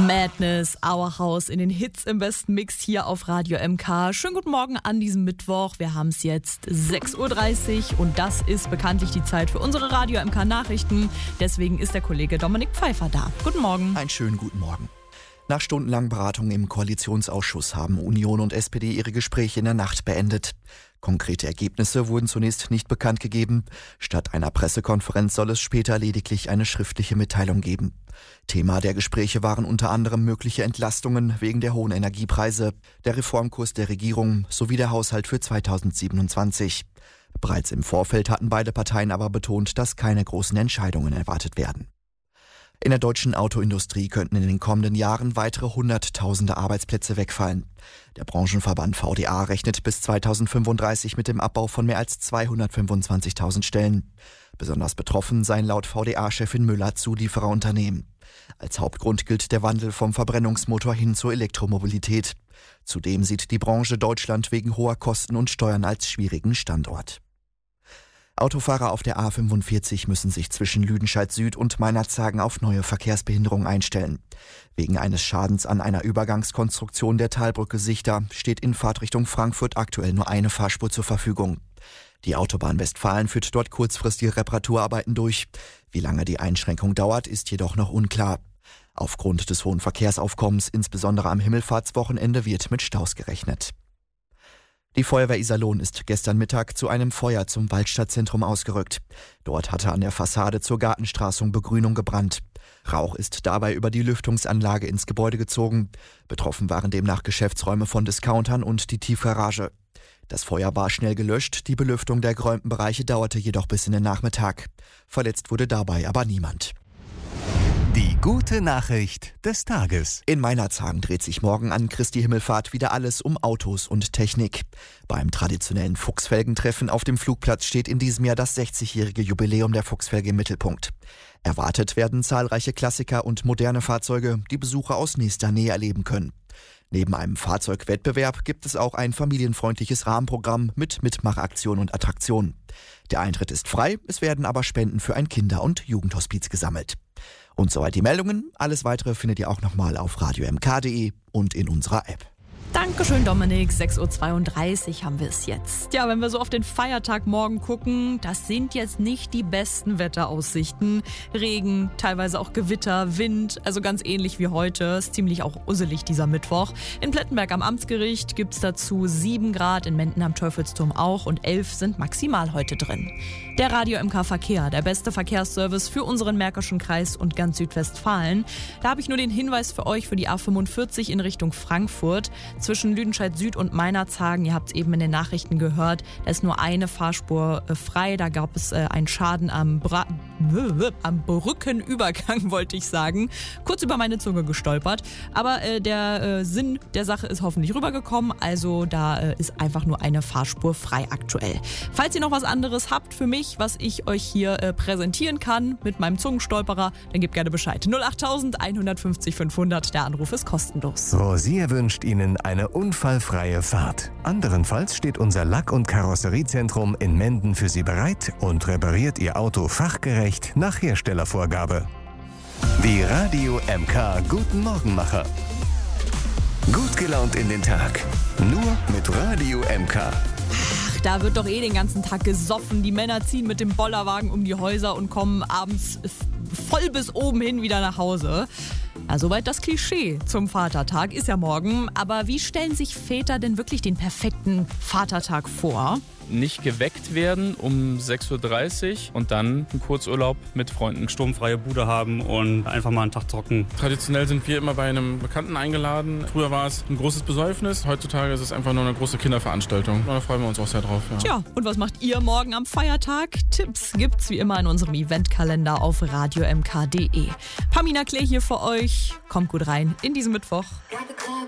Madness, Our House in den Hits im besten Mix hier auf Radio MK. Schönen guten Morgen an diesem Mittwoch. Wir haben es jetzt 6.30 Uhr und das ist bekanntlich die Zeit für unsere Radio MK Nachrichten. Deswegen ist der Kollege Dominik Pfeiffer da. Guten Morgen. Einen schönen guten Morgen. Nach stundenlangen Beratungen im Koalitionsausschuss haben Union und SPD ihre Gespräche in der Nacht beendet. Konkrete Ergebnisse wurden zunächst nicht bekannt gegeben. Statt einer Pressekonferenz soll es später lediglich eine schriftliche Mitteilung geben. Thema der Gespräche waren unter anderem mögliche Entlastungen wegen der hohen Energiepreise, der Reformkurs der Regierung sowie der Haushalt für 2027. Bereits im Vorfeld hatten beide Parteien aber betont, dass keine großen Entscheidungen erwartet werden. In der deutschen Autoindustrie könnten in den kommenden Jahren weitere Hunderttausende Arbeitsplätze wegfallen. Der Branchenverband VDA rechnet bis 2035 mit dem Abbau von mehr als 225.000 Stellen. Besonders betroffen seien laut VDA-Chefin Müller Zuliefererunternehmen. Als Hauptgrund gilt der Wandel vom Verbrennungsmotor hin zur Elektromobilität. Zudem sieht die Branche Deutschland wegen hoher Kosten und Steuern als schwierigen Standort. Autofahrer auf der A45 müssen sich zwischen Lüdenscheid Süd und Meinerzhagen auf neue Verkehrsbehinderung einstellen. Wegen eines Schadens an einer Übergangskonstruktion der Talbrücke Sichter steht in Fahrtrichtung Frankfurt aktuell nur eine Fahrspur zur Verfügung. Die Autobahn Westfalen führt dort kurzfristige Reparaturarbeiten durch. Wie lange die Einschränkung dauert, ist jedoch noch unklar. Aufgrund des hohen Verkehrsaufkommens, insbesondere am Himmelfahrtswochenende, wird mit Staus gerechnet. Die Feuerwehr Iserlohn ist gestern Mittag zu einem Feuer zum Waldstadtzentrum ausgerückt. Dort hatte an der Fassade zur Gartenstraßung Begrünung gebrannt. Rauch ist dabei über die Lüftungsanlage ins Gebäude gezogen. Betroffen waren demnach Geschäftsräume von Discountern und die Tiefgarage. Das Feuer war schnell gelöscht, die Belüftung der geräumten Bereiche dauerte jedoch bis in den Nachmittag. Verletzt wurde dabei aber niemand. Die gute Nachricht des Tages. In Meinerzhagen dreht sich morgen an Christi Himmelfahrt wieder alles um Autos und Technik. Beim traditionellen Fuchsfelgentreffen auf dem Flugplatz steht in diesem Jahr das 60-jährige Jubiläum der Fuchsfelge im Mittelpunkt. Erwartet werden zahlreiche Klassiker und moderne Fahrzeuge, die Besucher aus nächster Nähe erleben können. Neben einem Fahrzeugwettbewerb gibt es auch ein familienfreundliches Rahmenprogramm mit Mitmachaktionen und Attraktionen. Der Eintritt ist frei, es werden aber Spenden für ein Kinder- und Jugendhospiz gesammelt. Und soweit die Meldungen. Alles Weitere findet ihr auch nochmal auf radiomk.de und in unserer App. Dankeschön, Dominik. 6.32 Uhr haben wir es jetzt. Ja, wenn wir so auf den Feiertag morgen gucken, das sind jetzt nicht die besten Wetteraussichten. Regen, teilweise auch Gewitter, Wind, also ganz ähnlich wie heute. Ist ziemlich auch usselig dieser Mittwoch. In Plettenberg am Amtsgericht gibt es dazu 7 Grad, in Menden am Teufelsturm auch und 11 sind maximal heute drin. Der Radio MK Verkehr, der beste Verkehrsservice für unseren Märkischen Kreis und ganz Südwestfalen. Da habe ich nur den Hinweis für euch für die A45 in Richtung Frankfurt. Zwischen Lüdenscheid Süd und Meinerzhagen, ihr habt es eben in den Nachrichten gehört, da ist nur eine Fahrspur frei. Da gab es einen Schaden am Brückenübergang, wollte ich sagen. Kurz über meine Zunge gestolpert. Aber der Sinn der Sache ist hoffentlich rübergekommen. Also da ist einfach nur eine Fahrspur frei aktuell. Falls ihr noch was anderes habt für mich, was ich euch hier präsentieren kann mit meinem Zungenstolperer, dann gebt gerne Bescheid. 08000 150 500, der Anruf ist kostenlos. Rosier wünscht Ihnen eine unfallfreie Fahrt. Anderenfalls steht unser Lack- und Karosseriezentrum in Menden für Sie bereit und repariert Ihr Auto fachgerecht nach Herstellervorgabe. Die Radio MK Guten Morgenmacher. Gut gelaunt in den Tag. Nur mit Radio MK. Ach, da wird doch den ganzen Tag gesoffen. Die Männer ziehen mit dem Bollerwagen um die Häuser und kommen abends voll bis oben hin wieder nach Hause. Ja, soweit das Klischee zum Vatertag, ist ja morgen. Aber wie stellen sich Väter denn wirklich den perfekten Vatertag vor? Nicht geweckt werden um 6.30 Uhr und dann einen Kurzurlaub mit Freunden. Sturmfreie Bude haben und einfach mal einen Tag trocken. Traditionell sind wir immer bei einem Bekannten eingeladen. Früher war es ein großes Besäufnis, heutzutage ist es einfach nur eine große Kinderveranstaltung. Da freuen wir uns auch sehr drauf. Ja. Tja, und was macht ihr morgen am Feiertag? Tipps gibt's wie immer in unserem Eventkalender auf radiomk.de. Pamina Klee hier für euch. Kommt gut rein in diesen Mittwoch.